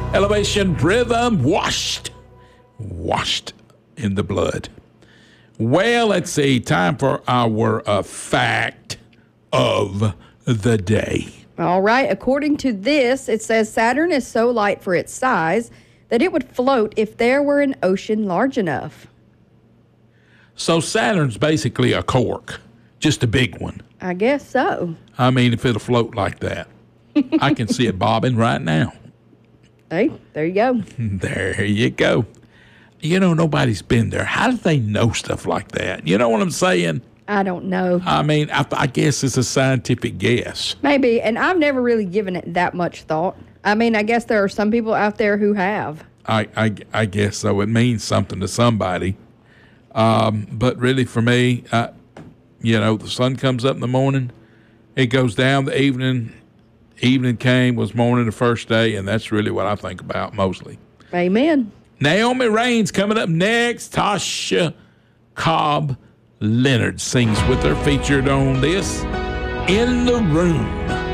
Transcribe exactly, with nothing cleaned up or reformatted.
Elevation Rhythm, washed, washed in the blood. Well, let's see. Time for our uh, fact of the day. All right. According to this, it says Saturn is so light for its size that it would float if there were an ocean large enough. So Saturn's basically a cork, just a big one. I guess so. I mean, if it'll float like that. I can see it bobbing right now. Hey, there you go. There you go. You know, nobody's been there. How do they know stuff like that? You know what I'm saying? I don't know. I mean, I, I guess it's a scientific guess. Maybe, and I've never really given it that much thought. I mean, I guess there are some people out there who have. I, I, I guess so. It means something to somebody. Um, but really, for me, uh, you know, the sun comes up in the morning, it goes down the evening. Evening came, was morning the first day, and that's really what I think about mostly. Amen. Naomi Raines coming up next. Tasha Cobb Leonard sings with her, featured on this In the Room.